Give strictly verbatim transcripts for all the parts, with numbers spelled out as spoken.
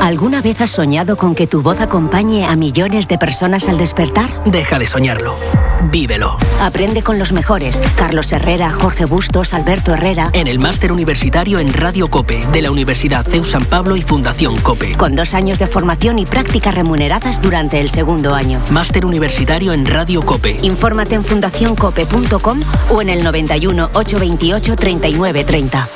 ¿Alguna vez has soñado con que tu voz acompañe a millones de personas al despertar? Deja de soñarlo. Vívelo. Aprende con los mejores. Carlos Herrera, Jorge Bustos, Alberto Herrera. En el máster universitario en Radio COPE de la Universidad C E U San Pablo y Fundación COPE. Con dos años de formación y prácticas remuneradas durante el segundo año. Máster universitario en Radio COPE. Infórmate en fundación cope punto com o en el noventa y uno, ochocientos veintiocho, treinta y nueve treinta.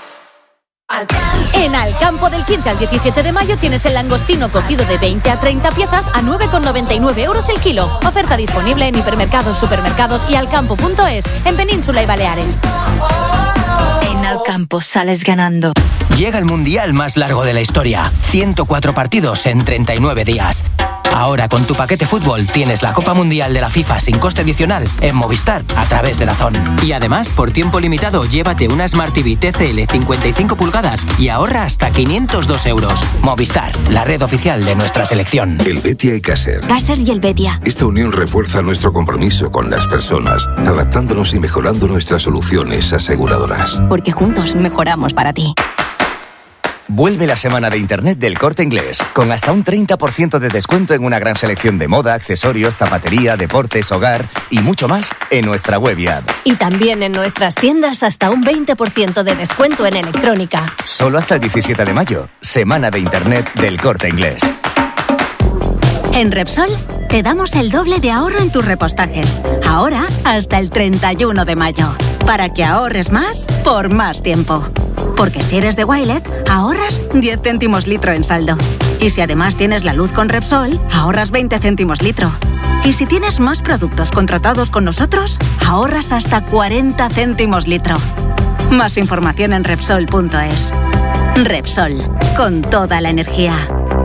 En Alcampo del quince al diecisiete de mayo tienes el langostino cocido de veinte a treinta piezas a nueve con noventa y nueve euros el kilo. Oferta disponible en hipermercados, supermercados y alcampo punto es en Península y Baleares. En Alcampo sales ganando. Llega el mundial más largo de la historia. ciento cuatro partidos en treinta y nueve días. Ahora con tu paquete fútbol tienes la Copa Mundial de la FIFA sin coste adicional en Movistar a través de DAZN. Y además, por tiempo limitado, llévate una Smart T V T C L cincuenta y cinco pulgadas y ahorra hasta quinientos dos euros. Movistar, la red oficial de nuestra selección. El Betia y Caser. Caser y el Betia. Esta unión refuerza nuestro compromiso con las personas, adaptándonos y mejorando nuestras soluciones aseguradoras. Porque juntos mejoramos para ti. Vuelve la semana de Internet del Corte Inglés, con hasta un treinta por ciento de descuento en una gran selección de moda, accesorios, zapatería, deportes, hogar y mucho más en nuestra web y app. Y también en nuestras tiendas hasta un veinte por ciento de descuento en electrónica. Solo hasta el diecisiete de mayo, semana de Internet del Corte Inglés. En Repsol te damos el doble de ahorro en tus repostajes. Ahora hasta el treinta y uno de mayo. Para que ahorres más por más tiempo. Porque si eres de Wilet, ahorras diez céntimos litro en saldo. Y si además tienes la luz con Repsol, ahorras veinte céntimos litro. Y si tienes más productos contratados con nosotros, ahorras hasta cuarenta céntimos litro. Más información en Repsol punto es. Repsol, con toda la energía.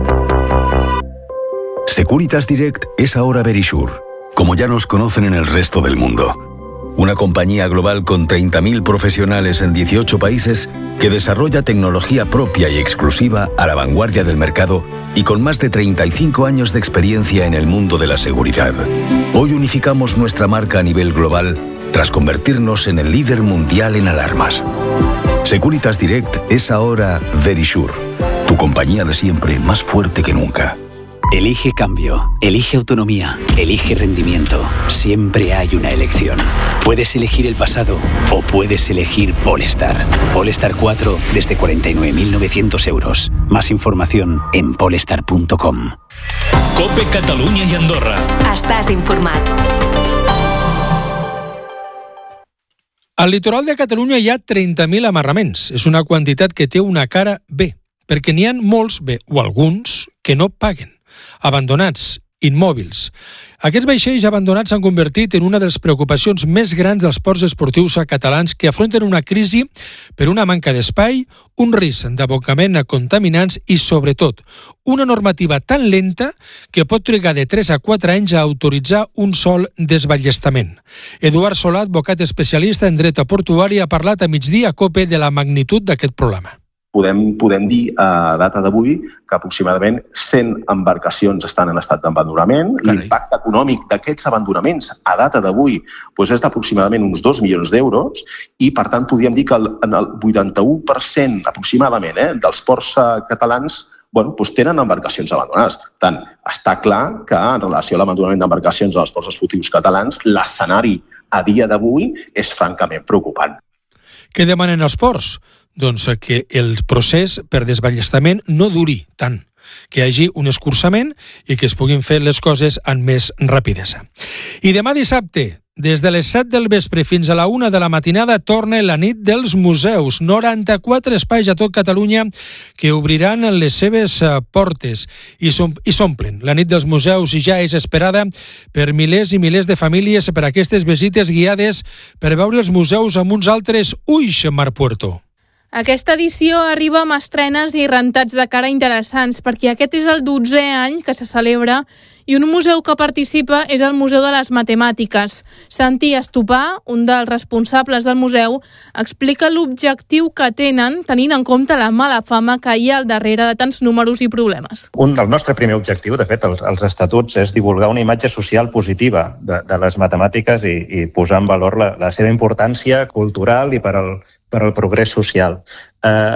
Securitas Direct es ahora Verisure, como ya nos conocen en el resto del mundo. Una compañía global con treinta mil profesionales en dieciocho países que desarrolla tecnología propia y exclusiva a la vanguardia del mercado y con más de treinta y cinco años de experiencia en el mundo de la seguridad. Hoy unificamos nuestra marca a nivel global tras convertirnos en el líder mundial en alarmas. Securitas Direct es ahora Verisure, tu compañía de siempre más fuerte que nunca. Elige cambio, elige autonomía, elige rendimiento. Siempre hay una elección. Puedes elegir el pasado o puedes elegir Polestar. Polestar cuatro desde cuarenta y nueve mil novecientos euros. Más información en polestar punto com. COPE Catalunya i Andorra. Estàs informat. Al litoral de Catalunya hi ha trenta mil amarraments. És una quantitat que té una cara B, perquè n'hi ha molts, bé, o alguns, que no paguen. Abandonats, immòbils. Aquests vaixells abandonats s'han convertit en una de les preocupacions més grans dels ports esportius catalans que afronten una crisi per una manca d'espai, un risc d'abocament a contaminants i, sobretot, una normativa tan lenta que pot trigar de tres a quatre anys a autoritzar un sol desballestament. Eduard Solà, advocat especialista en dret portuari, ha parlat a migdia a COPE de la magnitud d'aquest problema. Podem, podem dir a data d'avui que aproximadament cent embarcacions estan en estat d'abandonament. L'impacte econòmic d'aquests abandonaments a data d'avui doncs és d'aproximadament uns dos milions d'euros i, per tant, podríem dir que el, en el vuitanta-u per cent aproximadament eh, dels ports catalans bueno, doncs tenen embarcacions abandonades. Per tant, està clar que en relació a l'abandonament d'embarcacions als ports esportius catalans, l'escenari a dia d'avui és francament preocupant. Què demanen els ports? Doncs que el procés per desballestament no duri tant, que hi hagi un escurçament i que es puguin fer les coses amb més rapidesa. I demà dissabte, des de les set del vespre fins a la una de la matinada, torna la nit dels museus. noranta-quatre espais a tot Catalunya que obriran les seves portes i s'omplen. La nit dels museus ja és esperada per milers i milers de famílies per aquestes visites guiades per veure els museus amb uns altres ulls, Mar Puerto. Aquesta edició arriba amb estrenes i rentats de cara interessants, perquè aquest és el dotzè any que se celebra i un museu que participa és el Museu de les Matemàtiques. Santi Estopà, un dels responsables del museu, explica l'objectiu que tenen tenint en compte la mala fama que hi ha al darrere de tants números i problemes. Un del nostre primer objectiu, de fet, els, els estatuts, és divulgar una imatge social positiva de, de les matemàtiques i, i posar en valor la, la seva importància cultural i per al, per al progrés social. Eh,